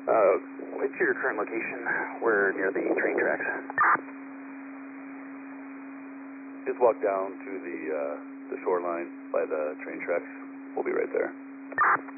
What's your current location? We're near the train tracks. Just walk down to the shoreline by the train tracks. We'll be right there.